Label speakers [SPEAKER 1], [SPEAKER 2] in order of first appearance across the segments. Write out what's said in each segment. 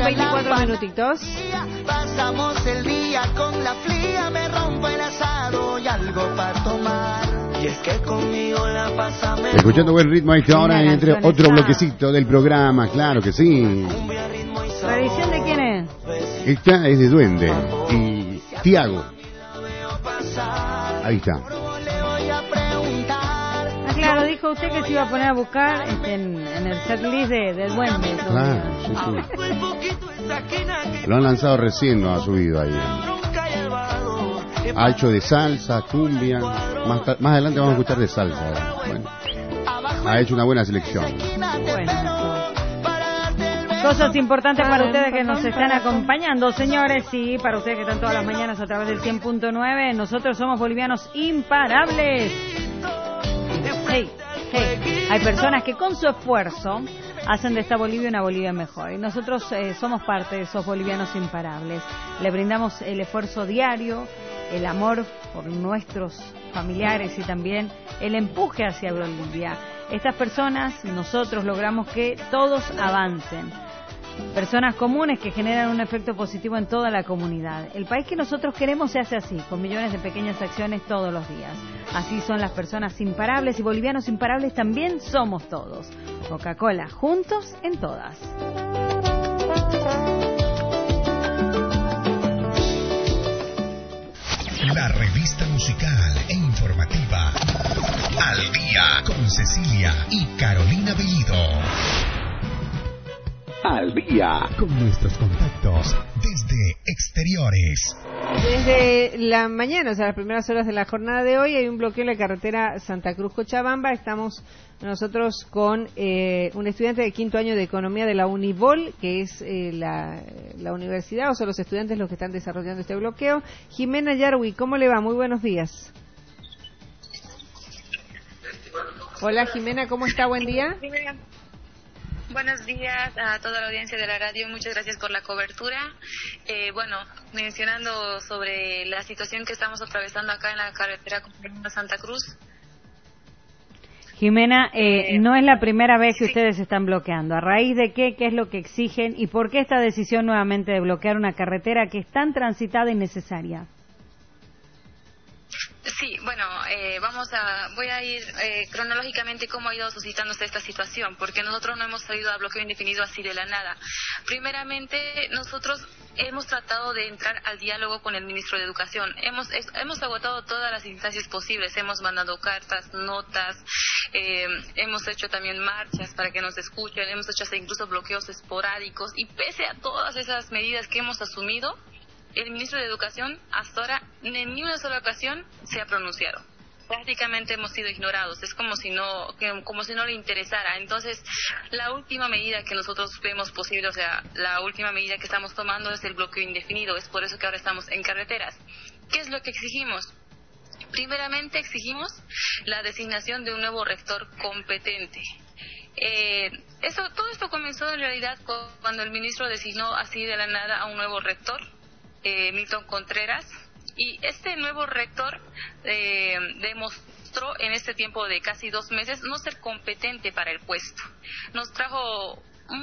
[SPEAKER 1] 24 minutitos.
[SPEAKER 2] Pasamos el día con la fría, me rompo el asado y algo para tomar. Y es que conmigo la pasamos.
[SPEAKER 3] Escuchando buen ritmo a esta hora, entre otro bloquecito del programa, claro que sí.
[SPEAKER 1] ¿Tradición de quién es?
[SPEAKER 3] Esta es de Duende y Tiago. Ahí está.
[SPEAKER 1] Ah, claro, dijo usted que se iba a poner a buscar en el setlist del Duende.
[SPEAKER 3] Claro, sí, sí. Lo han lanzado recién, no ha subido ahí. Ha hecho de salsa, cumbia. Más adelante vamos a escuchar de salsa. Bueno, ha hecho una buena selección.
[SPEAKER 1] Bueno, cosas importantes para ustedes que nos están acompañando, señores, y para ustedes que están todas las mañanas a través del 100.9. Nosotros somos bolivianos imparables. Hey, hey. Hay personas que con su esfuerzo hacen de esta Bolivia una Bolivia mejor. Y nosotros somos parte de esos bolivianos imparables. Le brindamos el esfuerzo diario, el amor por nuestros familiares y también el empuje hacia Bolivia. Estas personas, nosotros logramos que todos avancen. Personas comunes que generan un efecto positivo en toda la comunidad. El país que nosotros queremos se hace así, con millones de pequeñas acciones todos los días. Así son las personas imparables y bolivianos imparables también somos todos. Coca-Cola, juntos en todas.
[SPEAKER 4] La revista musical e informativa Al Día con Cecilia y Carolina Bellido. Al Día con nuestros contactos desde exteriores.
[SPEAKER 1] Desde la mañana, o sea, las primeras horas de la jornada de hoy, hay un bloqueo en la carretera Santa Cruz-Cochabamba. Estamos nosotros con un estudiante de quinto año de Economía de la Unibol, que es la universidad, o son los estudiantes los que están desarrollando este bloqueo. Jimena Yarwi, ¿cómo le va? Muy buenos días. Hola Jimena, ¿cómo está? Buen día.
[SPEAKER 5] Buenos días a toda la audiencia de la radio, muchas gracias por la cobertura. Mencionando sobre la situación que estamos atravesando acá en la carretera Santa Cruz.
[SPEAKER 1] Jimena, no es la primera vez que ustedes están bloqueando. ¿A raíz de qué? ¿Qué es lo que exigen? ¿Y por qué esta decisión nuevamente de bloquear una carretera que es tan transitada y necesaria?
[SPEAKER 5] Sí, bueno, voy a ir cronológicamente cómo ha ido suscitándose esta situación, porque nosotros no hemos salido a bloqueo indefinido así de la nada. Primeramente, nosotros hemos tratado de entrar al diálogo con el ministro de Educación. Hemos agotado todas las instancias posibles, hemos mandado cartas, notas, hemos hecho también marchas para que nos escuchen, hemos hecho hasta incluso bloqueos esporádicos, y pese a todas esas medidas que hemos asumido, el ministro de Educación hasta ahora en ni una sola ocasión se ha pronunciado. Prácticamente hemos sido ignorados, es como si no le interesara. Entonces, la última medida que nosotros vemos posible, o sea, la última medida que estamos tomando es el bloqueo indefinido. Es por eso que ahora estamos en carreteras. ¿Qué es lo que exigimos? Primeramente exigimos la designación de un nuevo rector competente. Todo esto comenzó en realidad cuando el ministro designó así de la nada a un nuevo rector, Milton Contreras, y este nuevo rector demostró en este tiempo de casi 2 meses no ser competente para el puesto. Nos trajo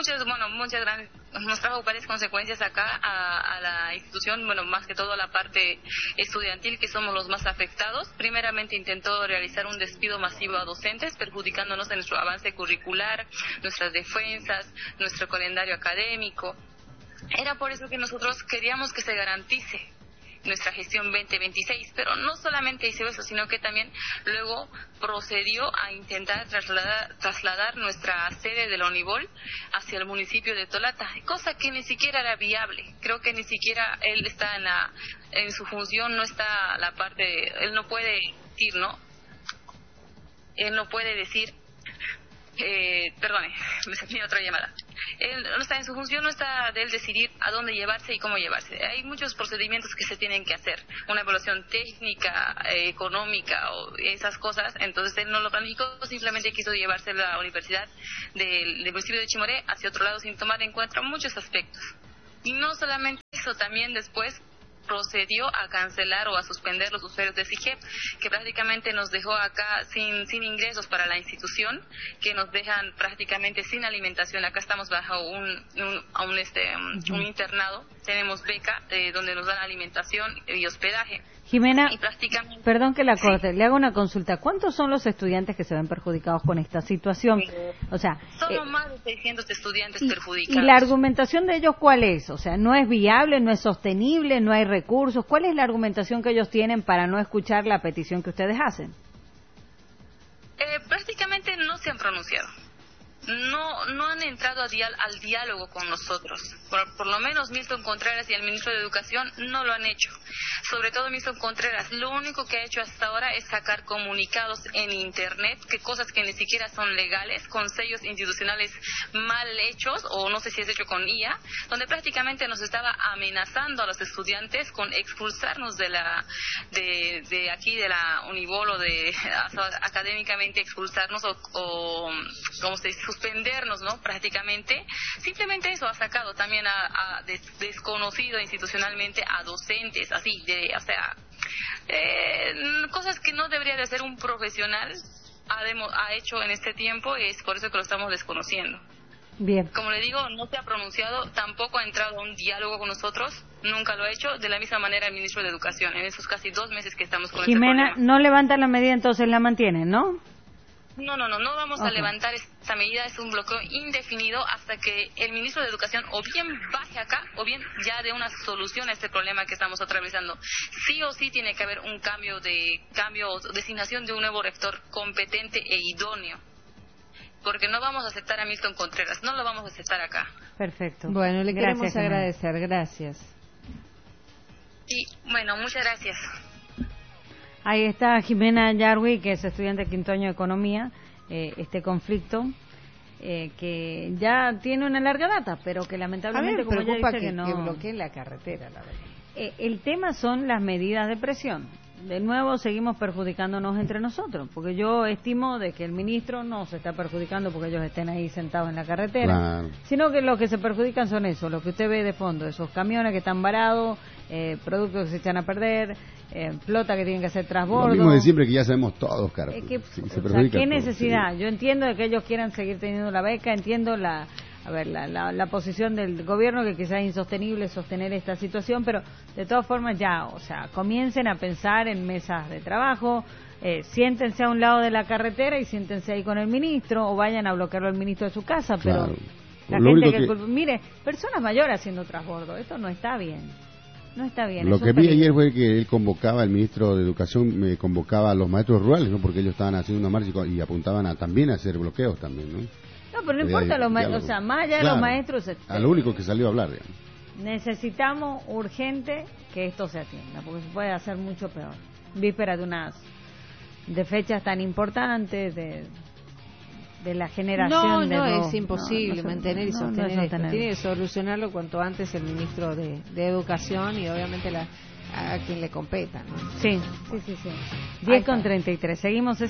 [SPEAKER 5] varias consecuencias acá a la institución, más que todo a la parte estudiantil, que somos los más afectados. Primeramente intentó realizar un despido masivo a docentes, perjudicándonos en nuestro avance curricular, nuestras defensas, nuestro calendario académico. Era por eso que nosotros queríamos que se garantice nuestra gestión 2026, pero no solamente hizo eso, sino que también luego procedió a intentar trasladar nuestra sede de la Unibol hacia el municipio de Tolata, cosa que ni siquiera era viable. Creo que ni siquiera él está en su función, no está él no puede decir, ¿no? Él no puede decir, perdone, me sentí otra llamada. Él no está en su función, no está de él decidir a dónde llevarse y cómo llevarse. Hay muchos procedimientos que se tienen que hacer, una evaluación técnica, económica o esas cosas. Entonces él no lo planificó, simplemente quiso llevarse la universidad del municipio de Chimoré hacia otro lado sin tomar en cuenta muchos aspectos. Y no solamente eso, también después procedió a cancelar o a suspender los usuarios de SIGEP, que prácticamente nos dejó acá sin ingresos para la institución, que nos dejan prácticamente sin alimentación. Acá estamos bajo un internado, tenemos beca donde nos dan alimentación y hospedaje.
[SPEAKER 1] Jimena, perdón que la corte, le hago una consulta. ¿Cuántos son los estudiantes que se ven perjudicados con esta situación? O sea,
[SPEAKER 5] somos más de 600 estudiantes perjudicados.
[SPEAKER 1] ¿Y la argumentación de ellos cuál es? O sea, ¿no es viable, no es sostenible, no hay recursos? ¿Cuál es la argumentación que ellos tienen para no escuchar la petición que ustedes hacen?
[SPEAKER 5] Prácticamente no se han pronunciado. No han entrado al diálogo con nosotros. Por lo menos Milton Contreras y el ministro de Educación no lo han hecho. Sobre todo Milton Contreras, lo único que ha hecho hasta ahora es sacar comunicados en Internet, que cosas que ni siquiera son legales, con sellos institucionales mal hechos, o no sé si es hecho con IA, donde prácticamente nos estaba amenazando a los estudiantes con expulsarnos de aquí de la Unibol, o de académicamente expulsarnos o como se dice, suspendernos, ¿no? Prácticamente. Simplemente eso ha sacado también a desconocido institucionalmente a docentes, así, cosas que no debería de hacer un profesional ha hecho en este tiempo, y es por eso que lo estamos desconociendo.
[SPEAKER 1] Bien.
[SPEAKER 5] Como le digo, no se ha pronunciado, tampoco ha entrado a un diálogo con nosotros, nunca lo ha hecho, de la misma manera el ministro de Educación, en esos casi 2 meses que estamos con
[SPEAKER 1] Jimena,
[SPEAKER 5] este problema.
[SPEAKER 1] no levantan la medida, entonces la mantienen, ¿no?
[SPEAKER 5] No vamos a levantar esta medida, es un bloqueo indefinido hasta que el ministro de Educación o bien baje acá o bien ya dé una solución a este problema que estamos atravesando. Sí o sí tiene que haber un cambio designación de un nuevo rector competente e idóneo. Porque no vamos a aceptar a Milton Contreras, no lo vamos a aceptar acá.
[SPEAKER 1] Perfecto.
[SPEAKER 6] Bueno, le queremos agradecer, gracias.
[SPEAKER 5] Y bueno, muchas gracias.
[SPEAKER 1] Ahí está Jimena Yarwi, que es estudiante de quinto año de Economía, este conflicto que ya tiene una larga data, pero que lamentablemente, como ella dice, que no...
[SPEAKER 6] que bloqueen la carretera, la verdad.
[SPEAKER 1] El tema son las medidas de presión. De nuevo seguimos perjudicándonos entre nosotros, porque yo estimo de que el ministro no se está perjudicando porque ellos estén ahí sentados en la carretera,
[SPEAKER 3] claro,
[SPEAKER 1] sino que los que se perjudican son eso, lo que usted ve de fondo, esos camiones que están varados, productos que se echan a perder, flota que tienen que hacer transbordo.
[SPEAKER 3] Lo mismo de siempre, que ya sabemos todos, claro.
[SPEAKER 1] ¿Qué necesidad? Sí. Yo entiendo de que ellos quieran seguir teniendo la beca, entiendo la posición del gobierno, que quizás es insostenible sostener esta situación, pero de todas formas ya, o sea, comiencen a pensar en mesas de trabajo, siéntense a un lado de la carretera y siéntense ahí con el ministro, o vayan a bloquearlo al ministro de su casa, pero
[SPEAKER 3] claro,
[SPEAKER 1] la gente mire, personas mayores haciendo transbordo, esto no está bien. No está bien.
[SPEAKER 3] Lo que vi ayer fue que él convocaba, el ministro de Educación convocaba a los maestros rurales, ¿no? Porque ellos estaban haciendo una marcha y apuntaban también a hacer bloqueos también, ¿no?
[SPEAKER 1] No, pero no importa, o sea, más allá de los maestros...
[SPEAKER 3] A lo único que salió a hablar, digamos.
[SPEAKER 1] Necesitamos urgente que esto se atienda, porque se puede hacer mucho peor. Víspera de fechas tan importantes, de la generación
[SPEAKER 6] No, es imposible mantener y sostener esto. Tiene que solucionarlo cuanto antes el ministro de Educación y obviamente a quien le competa, ¿no?
[SPEAKER 1] Sí. 10:33. Seguimos.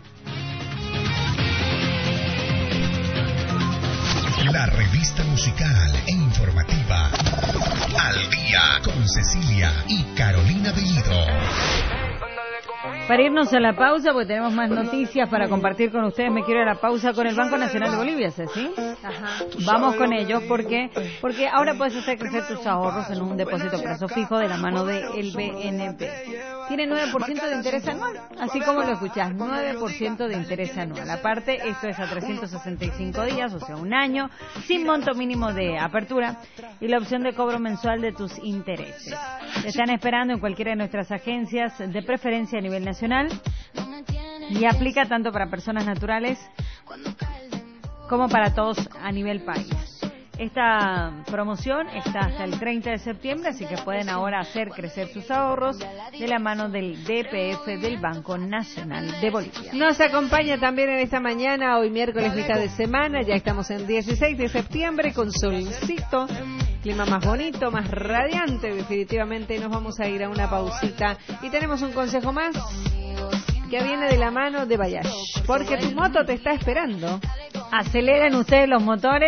[SPEAKER 4] La revista musical e informativa Al Día con Cecilia y Carolina Bellido.
[SPEAKER 1] Para irnos a la pausa, porque tenemos más noticias para compartir con ustedes, me quiero ir a la pausa con el Banco Nacional de Bolivia, ¿sí? Ajá. Vamos con ellos porque ahora puedes hacer crecer tus ahorros en un depósito a plazo fijo de la mano del BNP. Tiene 9% de interés anual, así como lo escuchás, 9% de interés anual. Aparte, esto es a 365 días, o sea, un año, sin monto mínimo de apertura y la opción de cobro mensual de tus intereses. Te están esperando en cualquiera de nuestras agencias, de preferencia a nivel nacional, y aplica tanto para personas naturales como para todos a nivel país. Esta promoción está hasta el 30 de septiembre, así que pueden ahora hacer crecer sus ahorros de la mano del BPF del Banco Nacional de Bolivia.
[SPEAKER 6] Nos acompaña también en esta mañana, hoy miércoles mitad de semana, ya estamos en 16 de septiembre con solcito, clima más bonito, más radiante, definitivamente. Nos vamos a ir a una pausita y tenemos un consejo más que viene de la mano de Bayash, porque tu moto te está esperando.
[SPEAKER 1] Aceleren ustedes los motores,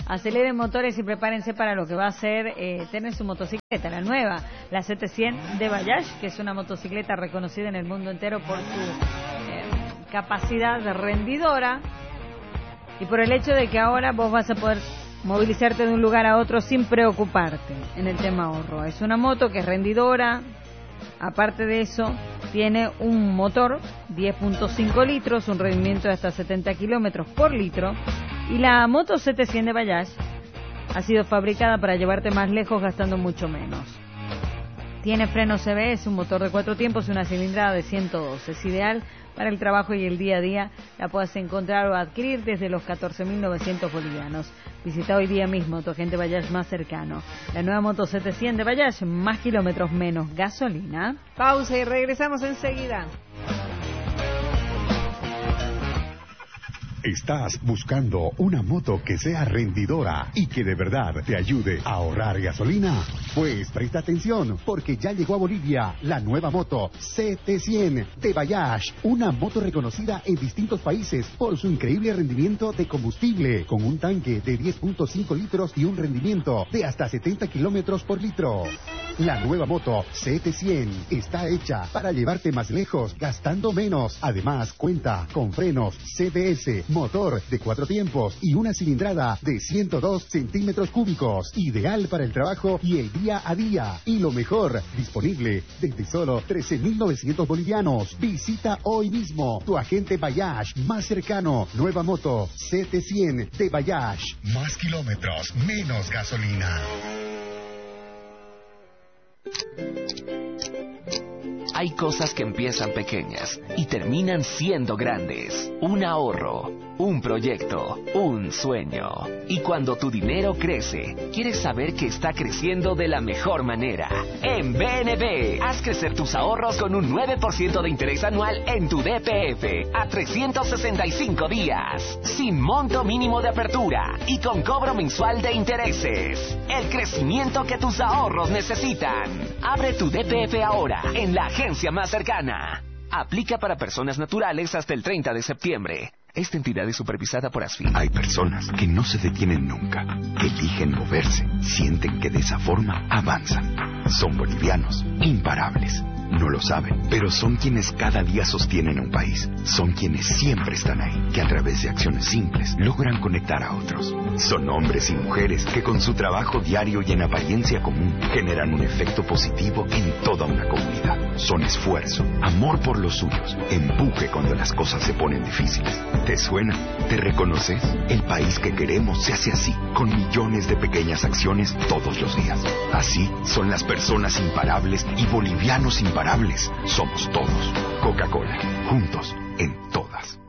[SPEAKER 1] Aceleren motores y prepárense para lo que va a ser tener su motocicleta, la nueva, la CT100 de Bayash, que es una motocicleta reconocida en el mundo entero por su capacidad rendidora y por el hecho de que ahora vos vas a poder movilizarte de un lugar a otro sin preocuparte en el tema ahorro. Es una moto que es rendidora, aparte de eso tiene un motor 10.5 litros, un rendimiento de hasta 70 kilómetros por litro, y la moto CT100 de Bayash ha sido fabricada para llevarte más lejos gastando mucho menos. Tiene frenos CBS, un motor de 4 tiempos y una cilindrada de 112. Es ideal para el trabajo y el día a día. La puedes encontrar o adquirir desde los 14.900 bolivianos. Visita hoy día mismo tu agente Bayash más cercano. La nueva moto CT100 de Bayash, más kilómetros, menos gasolina.
[SPEAKER 6] Pausa y regresamos enseguida.
[SPEAKER 4] ¿Estás buscando una moto que sea rendidora y que de verdad te ayude a ahorrar gasolina? Pues presta atención, porque ya llegó a Bolivia la nueva moto CT100 de Bayash, una moto reconocida en distintos países por su increíble rendimiento de combustible, con un tanque de 10.5 litros y un rendimiento de hasta 70 kilómetros por litro. La nueva moto CT100 está hecha para llevarte más lejos, gastando menos. Además, cuenta con frenos CBS, motor de 4 tiempos y una cilindrada de 102 centímetros cúbicos. Ideal para el trabajo y el día a día. Y lo mejor, disponible desde solo 13.900 bolivianos. Visita hoy mismo tu agente Bayash más cercano. Nueva moto CT100 de Bayash. Más kilómetros, menos gasolina.
[SPEAKER 7] Hay cosas que empiezan pequeñas y terminan siendo grandes. Un ahorro, un proyecto, un sueño. Y cuando tu dinero crece, quieres saber que está creciendo de la mejor manera. En BNB, haz crecer tus ahorros con un 9% de interés anual en tu DPF a 365 días, sin monto mínimo de apertura y con cobro mensual de intereses. El crecimiento que tus ahorros necesitan. Abre tu DPF ahora en la agencia más cercana. Aplica para personas naturales hasta el 30 de septiembre. Esta entidad es supervisada por ASFI.
[SPEAKER 8] Hay personas que no se detienen nunca, que eligen moverse, sienten que de esa forma avanzan. Son bolivianos, imparables. No lo saben, pero son quienes cada día sostienen un país. Son quienes siempre están ahí, que a través de acciones simples logran conectar a otros. Son hombres y mujeres que con su trabajo diario y en apariencia común generan un efecto positivo en toda una comunidad. Son esfuerzo, amor por los suyos, empuje cuando las cosas se ponen difíciles. ¿Te suena? ¿Te reconoces? El país que queremos se hace así, con millones de pequeñas acciones todos los días. Así son las personas imparables y bolivianos imparables. Somos todos. Coca-Cola, juntos en todas.